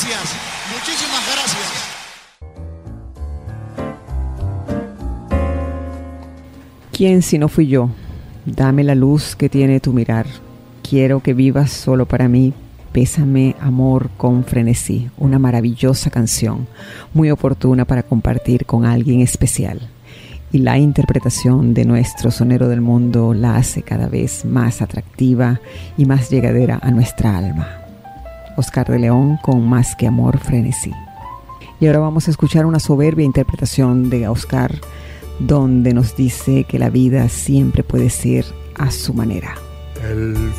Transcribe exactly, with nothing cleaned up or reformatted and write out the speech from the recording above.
Gracias, muchísimas gracias. ¿Quién si no fui yo? Dame la luz que tiene tu mirar. Quiero que vivas solo para mí. Bésame, amor, con frenesí. Una maravillosa canción, muy oportuna para compartir con alguien especial. Y la interpretación de nuestro sonero del mundo la hace cada vez más atractiva y más llegadera a nuestra alma. Oscar de León con Más que amor, frenesí. Y ahora vamos a escuchar una soberbia interpretación de Oscar, donde nos dice que la vida siempre puede ser a su manera. El